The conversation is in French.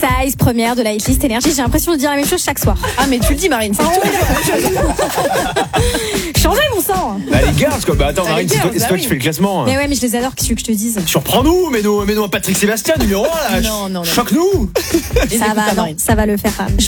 Size, première de la hitlist Énergie. J'ai l'impression de dire la même chose chaque soir. Ah, mais tu le dis, Marine, c'est tout. Changez mon sang. Bah les girls quoi. Bah attends Marine, c'est toi bah qui fais le classement. Mais ouais, mais je les adore, qu'est-ce que je te dise. Surprends-nous, mets-nous un Patrick Sébastien numéro 1 là. Non. Choque-nous. Ça va le faire.